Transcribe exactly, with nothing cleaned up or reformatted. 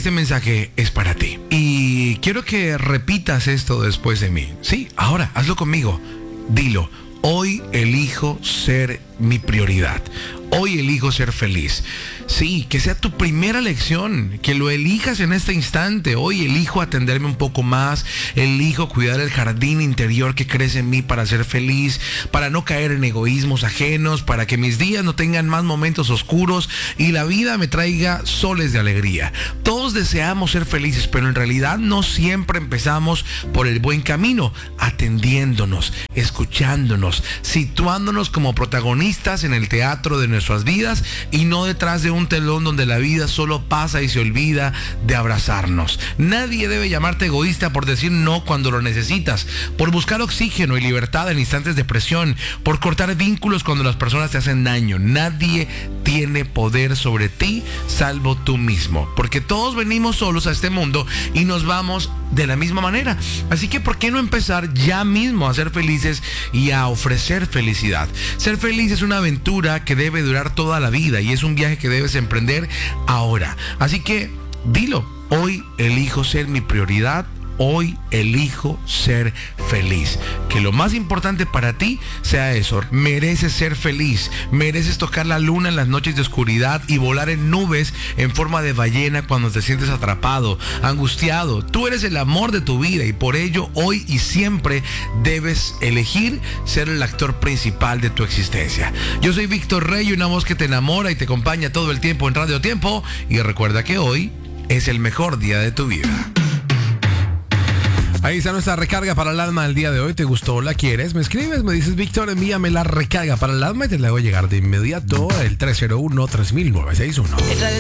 este mensaje es para ti. Y quiero que repitas esto después de mí. Sí, ahora, hazlo conmigo. Dilo. Hoy elijo ser mi prioridad. Hoy elijo ser feliz. Sí, que sea tu primera elección, que lo elijas en este instante. Hoy elijo atenderme un poco más, elijo cuidar el jardín interior que crece en mí para ser feliz, para no caer en egoísmos ajenos, para que mis días no tengan más momentos oscuros y la vida me traiga soles de alegría. Todos deseamos ser felices, pero en realidad no siempre empezamos por el buen camino, atendiéndonos, escuchándonos, situándonos como protagonistas en el teatro de nuestras vidas y no detrás de un telón donde la vida solo pasa y se olvida de abrazarnos. Nadie debe llamarte egoísta por decir no cuando lo necesitas, por buscar oxígeno y libertad en instantes de presión, por cortar vínculos cuando las personas te hacen daño. Nadie tiene poder sobre ti salvo tú mismo, porque todos venimos solos a este mundo y nos vamos de la misma manera. Así que ¿por qué no empezar ya mismo a ser felices y a ofrecer felicidad? Ser feliz es una aventura que debe durar toda la vida y es un viaje que debes emprender ahora. Así que dilo, hoy elijo ser mi prioridad. Hoy elijo ser feliz. Que lo más importante para ti sea eso. Mereces ser feliz. Mereces tocar la luna en las noches de oscuridad y volar en nubes en forma de ballena cuando te sientes atrapado, angustiado. Tú eres el amor de tu vida y por ello hoy y siempre debes elegir ser el actor principal de tu existencia. Yo soy Víctor Rey, una voz que te enamora y te acompaña todo el tiempo en Radio Tiempo. Y recuerda que hoy es el mejor día de tu vida. Ahí está nuestra recarga para el alma del día de hoy. ¿Te gustó? ¿La quieres? Me escribes, me dices, Víctor, envíame la recarga para el alma y te la voy a llegar de inmediato el tres cero uno, tres mil, nueve seis uno.